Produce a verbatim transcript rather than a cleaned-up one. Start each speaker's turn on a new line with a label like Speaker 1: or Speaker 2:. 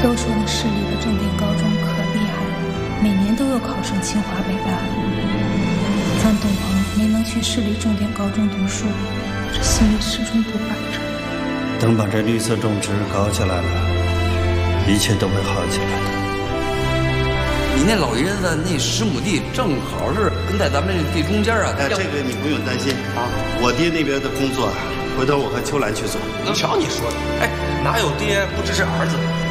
Speaker 1: 都说那市里的重点高中可厉害了，每年都有考上清华北大。咱董鹏没能去市里重点高中读书，这心里始终不摆着。
Speaker 2: 等把这绿色种植搞起来了，一切都会好起来的。
Speaker 3: 你那老爷子那十亩地正好是跟在咱们这地中间啊。
Speaker 4: 哎，这个你不用担心啊，我爹那边的工作啊，回头我和秋兰去做。
Speaker 5: 能瞧你说的，哎，哪有爹不支持儿子？